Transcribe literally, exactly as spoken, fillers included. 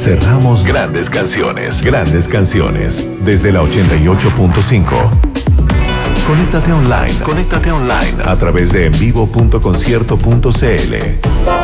cerramos grandes canciones, grandes canciones, desde la ochenta y ocho punto cinco. Conéctate online, conéctate online a través de envivo punto concierto punto cl.